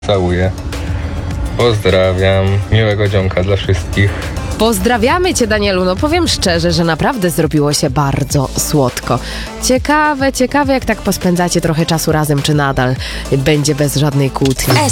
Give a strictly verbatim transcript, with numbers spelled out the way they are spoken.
Całuję. Pozdrawiam. Miłego dzionka dla wszystkich. Pozdrawiamy Cię, Danielu. No powiem szczerze, że naprawdę zrobiło się bardzo słodko. Ciekawe, ciekawe jak tak pospędzacie trochę czasu razem, czy nadal będzie bez żadnej kłótni.